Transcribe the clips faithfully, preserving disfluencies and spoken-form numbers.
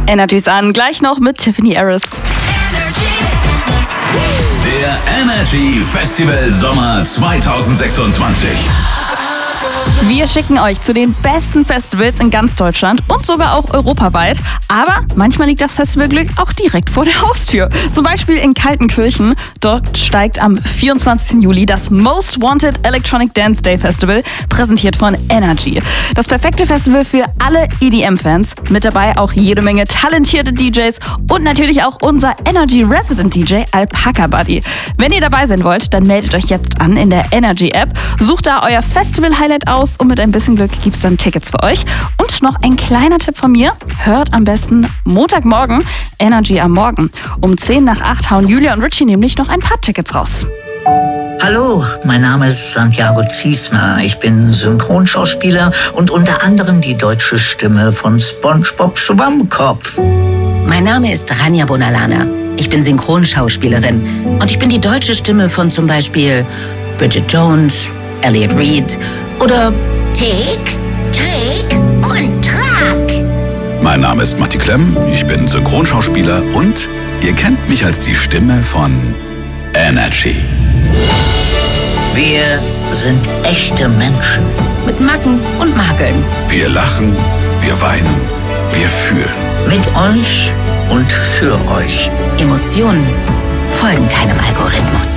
Energy's an, gleich noch mit Tiffany Harris. Der Energy Festival Sommer zwanzig sechsundzwanzig. Wir schicken euch zu den besten Festivals in ganz Deutschland und sogar auch europaweit. Aber manchmal liegt das Festivalglück auch direkt vor der Haustür. Zum Beispiel in Kaltenkirchen. Dort steigt am vierundzwanzigsten Juli das Most Wanted Electronic Dance Day Festival, präsentiert von Energy. Das perfekte Festival für alle E D M-Fans. Mit dabei auch jede Menge talentierte D Js und natürlich auch unser Energy Resident D J Alpaca Buddy. Wenn ihr dabei sein wollt, dann meldet euch jetzt an in der Energy App. Sucht da euer Festival-Highlight aus und mit ein bisschen Glück gibt's dann Tickets für euch. Und noch ein kleiner Tipp von mir. Hört am besten Montagmorgen Energy am Morgen. Um zehn nach acht hauen Julia und Richie nämlich noch ein paar Tickets raus. Hallo, mein Name ist Santiago Ziesmer. Ich bin Synchronschauspieler und unter anderem die deutsche Stimme von SpongeBob Schwammkopf. Mein Name ist Rania Bonalana. Ich bin Synchronschauspielerin und ich bin die deutsche Stimme von zum Beispiel Bridget Jones, Elliot Reed oder Tick, Trick und Track. Mein Name ist Matti Klemm, ich bin Synchronschauspieler und ihr kennt mich als die Stimme von Energy. Wir sind echte Menschen. mit Macken und Makeln. Wir lachen, wir weinen, wir fühlen. Mit euch und für euch. Emotionen folgen keinem Algorithmus.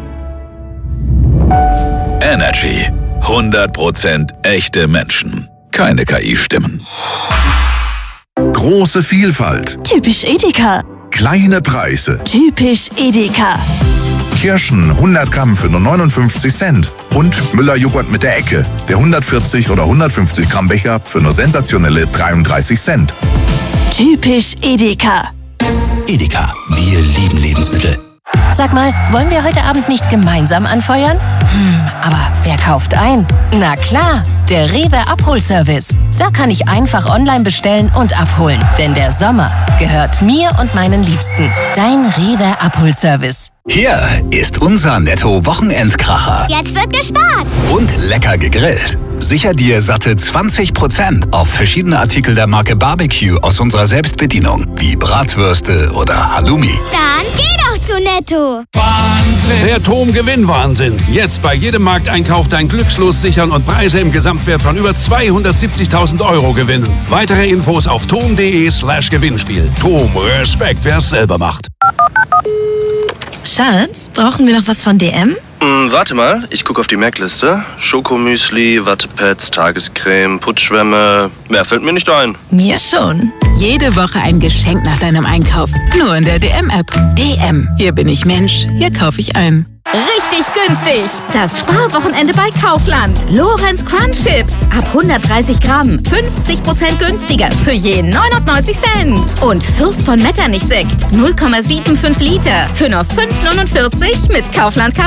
Energy. hundert Prozent echte Menschen. Keine K I-Stimmen. Große Vielfalt. Typisch Edeka. Kleine Preise. Typisch Edeka. Kirschen hundert Gramm für nur neunundfünfzig Cent. Und Müller-Joghurt mit der Ecke. Der hundertvierzig oder hundertfünfzig Gramm Becher für nur sensationelle dreiunddreißig Cent. Typisch Edeka. Edeka, wir lieben Lebensmittel. Sag mal, wollen wir heute Abend nicht gemeinsam anfeuern? Hm, aber wer kauft ein? Na klar, der Rewe Abholservice. Da kann ich einfach online bestellen und abholen. Denn der Sommer gehört mir und meinen Liebsten. Dein Rewe Abholservice. Hier ist unser Netto-Wochenendkracher. Jetzt wird gespart. Und lecker gegrillt. Sicher dir satte zwanzig Prozent auf verschiedene Artikel der Marke Barbecue aus unserer Selbstbedienung, wie Bratwürste oder Halloumi. Dann geh doch zu Netto. Der Tom-Gewinn-Wahnsinn. Jetzt bei jedem Markteinkauf dein Glückslos sichern und Preise im Gesamtwert von über zweihundertsiebzigtausend Euro gewinnen. Weitere Infos auf tom.de slash Gewinnspiel. Tom, Respekt, wer es selber macht. Schatz, brauchen wir noch was von D M? Hm, warte mal, ich gucke auf die Merkliste. Schokomüsli, Wattepads, Tagescreme, Putzschwämme. Mehr fällt mir nicht ein. Mir schon. Jede Woche ein Geschenk nach deinem Einkauf. Nur in der D M-App. D M. Hier bin ich Mensch. Hier kaufe ich ein. Richtig günstig. Das Sparwochenende bei Kaufland. Lorenz Crunch Chips. Ab hundertdreißig Gramm. fünfzig Prozent günstiger. Für je neunundneunzig Cent. Und Fürst von Metternich Sekt. null Komma fünfundsiebzig Liter. Für nur fünf neunundvierzig mit Kaufland.